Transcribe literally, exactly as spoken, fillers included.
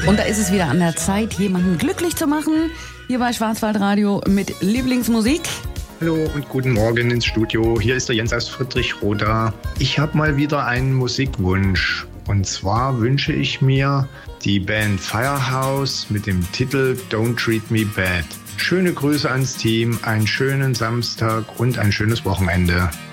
Und da ist es wieder an der Zeit, jemanden glücklich zu machen. Hier bei Schwarzwaldradio mit Lieblingsmusik. Hallo und guten Morgen ins Studio. Hier ist der Jens aus Friedrichroda. Ich habe mal wieder einen Musikwunsch. Und zwar wünsche ich mir die Band Firehouse mit dem Titel Don't Treat Me Bad. Schöne Grüße ans Team, einen schönen Samstag und ein schönes Wochenende.